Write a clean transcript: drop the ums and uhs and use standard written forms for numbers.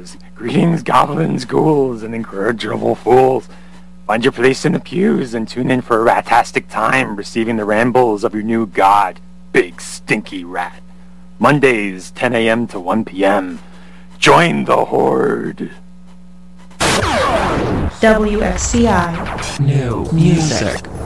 Greetings, goblins, ghouls, and incorrigible fools. Find your place in the pews and tune in for a ratastic time receiving the rambles of your new god, Big Stinky Rat. Mondays, 10 a.m. to 1 p.m. Join the Horde. WFCI. New music.